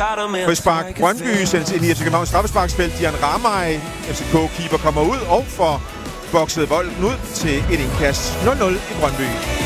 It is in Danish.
Frispark Brøndby sendes ind i FC Københavns straffesparksfelt. Dian Ramay, FCK-keeper, kommer ud og får bokset bolden ud til et indkast. 0-0 i Brøndby.